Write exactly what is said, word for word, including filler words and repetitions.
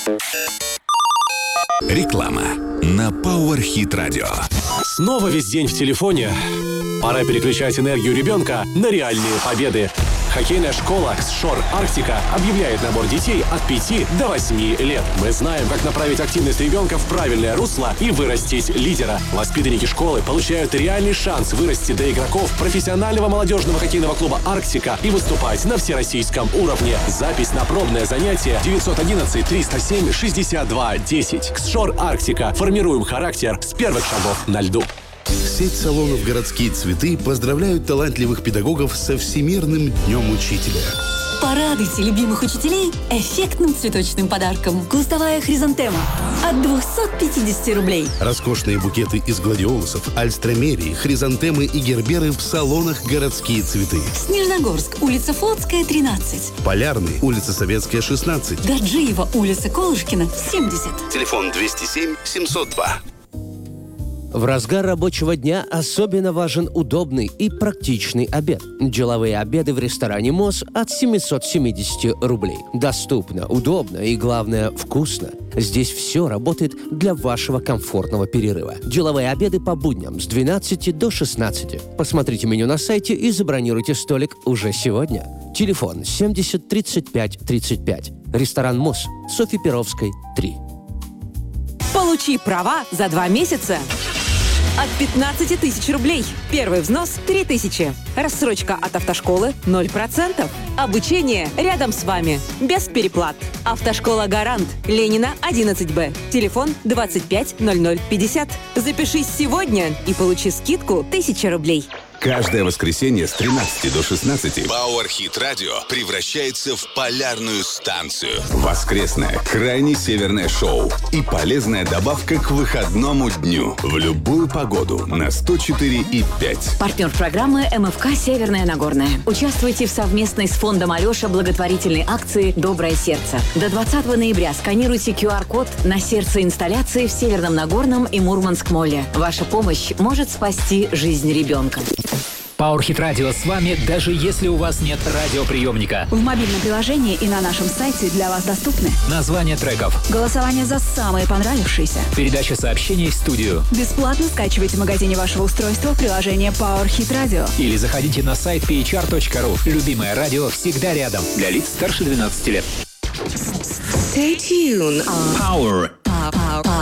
Реклама на Power Hit Radio. Снова весь день в телефоне. Пора переключать энергию ребенка на реальные победы. Хоккейная школа «Ксшор Арктика» объявляет набор детей от пяти до восьми лет. Мы знаем, как направить активность ребенка в правильное русло и вырастить лидера. Воспитанники школы получают реальный шанс вырасти до игроков профессионального молодежного хоккейного клуба «Арктика» и выступать на всероссийском уровне. Запись на пробное занятие девятьсот одиннадцать триста семь шестьдесят два десять. «Ксшор Арктика». Формируем характер с первых шагов на льду. Сеть салонов «Городские цветы» поздравляют талантливых педагогов со Всемирным днем учителя. Порадуйте любимых учителей эффектным цветочным подарком. Кустовая хризантема от двухсот пятидесяти рублей. Роскошные букеты из гладиолусов, альстромерии, хризантемы и герберы в салонах «Городские цветы». Снежногорск, улица Флотская, тринадцать. Полярный, улица Советская, шестнадцать. Гаджиева, улица Колышкина, семьдесят. Телефон двести семь семьсот два. В разгар рабочего дня особенно важен удобный и практичный обед. Деловые обеды в ресторане МОЗ от семисот семидесяти рублей. Доступно, удобно и, главное, вкусно. Здесь все работает для вашего комфортного перерыва. Деловые обеды по будням с двенадцати до шестнадцати. Посмотрите меню на сайте и забронируйте столик уже сегодня. Телефон семьдесят тридцать пять тридцать пять. Ресторан МОЗ, Софьи Перовской, три. Получи права за два месяца от пятнадцати тысяч рублей. Первый взнос – три тысячи. Рассрочка от автошколы – ноль процентов. Обучение рядом с вами. Без переплат. Автошкола «Гарант». Ленина, одиннадцать Б. Телефон двадцать пять ноль ноль пятьдесят. Запишись сегодня и получи скидку тысяча рублей. Каждое воскресенье с тринадцати до шестнадцати Power Hit Radio превращается в полярную станцию. Воскресное, крайне северное шоу и полезная добавка к выходному дню. В любую погоду на сто четыре и пять. Партнер программы эм эф ка «Северная Нагорная». Участвуйте в совместной с фондом Алеша благотворительной акции «Доброе сердце». До двадцатого ноября сканируйте ку ар код на сердце инсталляции в Северном Нагорном и Мурманск-Моле. Ваша помощь может спасти жизнь ребенка. Power Hit Radio с вами, даже если у вас нет радиоприемника. В мобильном приложении и на нашем сайте для вас доступны Названия треков, голосование за самые понравившиеся, передача сообщений в студию. Бесплатно скачивайте в магазине вашего устройства приложение Power Hit Radio. Или заходите на сайт пи эйч ар точка ру. Любимое радио всегда рядом. Для лиц старше двенадцати лет. Stay tuned. Power. Power.